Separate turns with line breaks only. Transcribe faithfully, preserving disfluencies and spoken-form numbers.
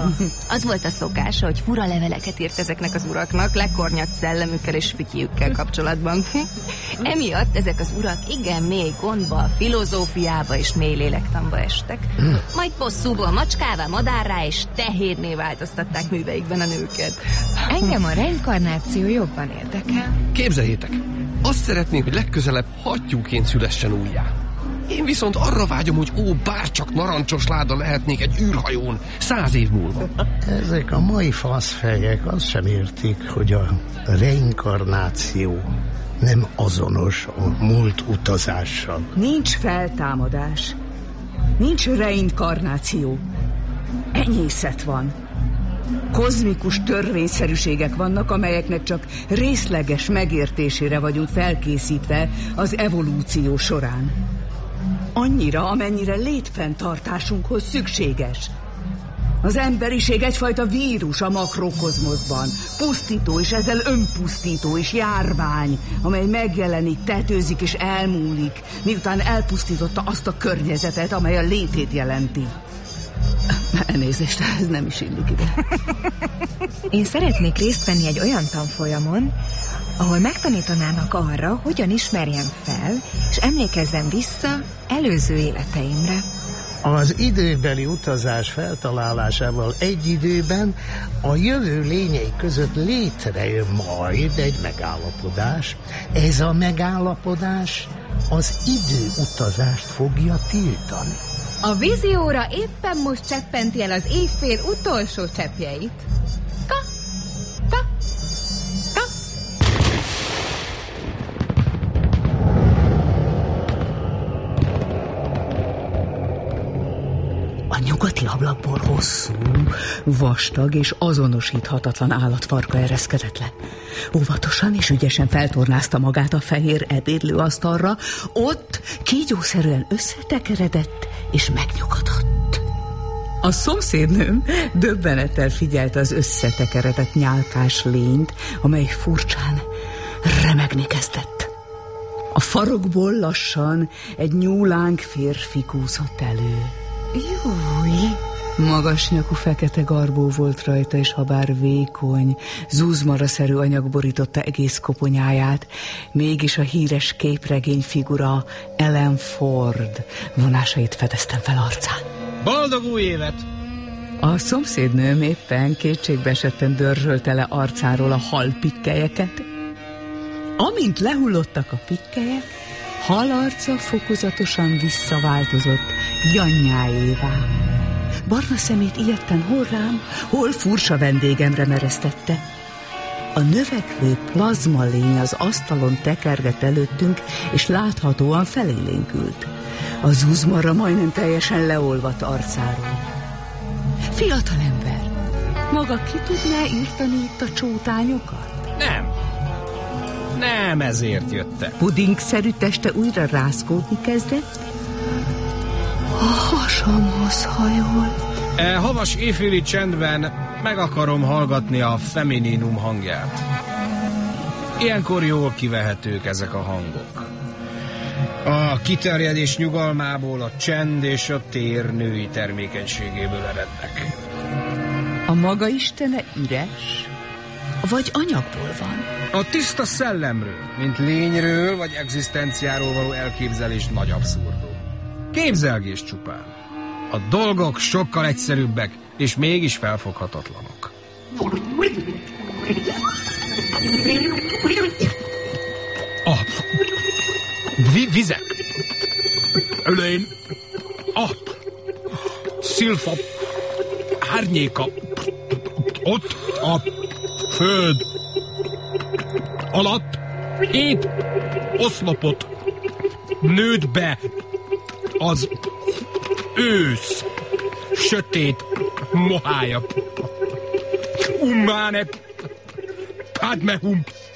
Ja. Az volt a szokása, hogy fura leveleket írt ezeknek az uraknak, lekornyadt szellemükkel és fütyjükkel kapcsolatban. Emiatt ezek az urak igen mély gondba, filozófiába és mély lélektamba estek. Majd bosszúból macskává, madárrá és tehérné változtatták műveikben a nőket.
Engem a reinkarnáció jobban érdekel.
Képzeljétek, azt szeretném, hogy legközelebb hattyúként szülessen újjá. Én viszont arra vágyom, hogy ó, bárcsak narancsos láda lehetnék egy űrhajón száz év múlva.
Ezek a mai faszfejek azt sem értik, hogy a reinkarnáció nem azonos a múlt utazással.
Nincs feltámadás. Nincs reinkarnáció. Enyészet van. Kozmikus törvényszerűségek vannak, amelyeknek csak részleges megértésére vagyunk felkészítve az evolúció során. Annyira, amennyire létfenntartásunkhoz szükséges. Az emberiség egyfajta vírus a makrokozmoszban, pusztító és ezzel önpusztító és járvány, amely megjelenik, tetőzik és elmúlik, miután elpusztította azt a környezetet, amely a létét jelenti. Elnézést, ez nem is illik ide.
Én szeretnék részt venni egy olyan tanfolyamon, ahol megtanítanának arra, hogyan ismerjem fel, és emlékezzem vissza előző életeimre.
Az időbeli utazás feltalálásával egy időben a jövő lényei között létrejön majd egy megállapodás. Ez a megállapodás az időutazást fogja tiltani.
A vízióra éppen most cseppenti el az évfél utolsó cseppjeit. Ka, ka, ka.
A nyugati ablakból hosszú, vastag és azonosíthatatlan állatfarka ereszkedett le. Óvatosan és ügyesen feltornázta magát a fehér ebédlőasztalra, ott kígyószerűen összetekeredett és megnyugodott. A szomszédnőm döbbenettel figyelte az összetekeredett nyálkás lényt, amely furcsán remegni kezdett. A farokból lassan egy nyúlánk férfi kúszott elő.
Júj!
Magas nyakú fekete garbó volt rajta, és habár vékony, zúzmaraszerű anyag borította egész koponyáját, mégis a híres képregény figura Ellen Ford vonásait fedeztem fel arcán.
Boldog új évet!
A szomszédnőm éppen kétségbeesetten dörzsölte le arcáról a hal pikkelyeket. Amint lehullottak a pikkelyek, halarca fokozatosan visszaváltozott gyannyáévá. Barna szemét ilyetten hol rám, hol furcsa vendégemre meresztette. A növekvő plazma lény az asztalon tekergett előttünk, és láthatóan felélénkült. A zuzmara majdnem teljesen leolvadt arcáról. Fiatalember, maga ki tudná írtani itt a csótányokat?
Nem. Nem ezért jöttek.
Pudingszerű teste újra rázkódni kezdett. A hasamhoz hajolt.
E havas éjféli csendben meg akarom hallgatni a femininum hangját. Ilyenkor jól kivehetők ezek a hangok. A kiterjedés nyugalmából, a csend és a tér női termékenységéből erednek.
A maga istene üres, vagy anyagból van?
A tiszta szellemről, mint lényről vagy egzisztenciáról való elképzelés nagy abszurdum. Képzelgés csupán. A dolgok sokkal egyszerűbbek, és mégis felfoghatatlanok. A vi vizek. Ölén. A szilfa. Árnyéka. Ott a föld. Alatt hét oszlopot nőtt be az ősz sötét mohája. Ummáne, padmehum,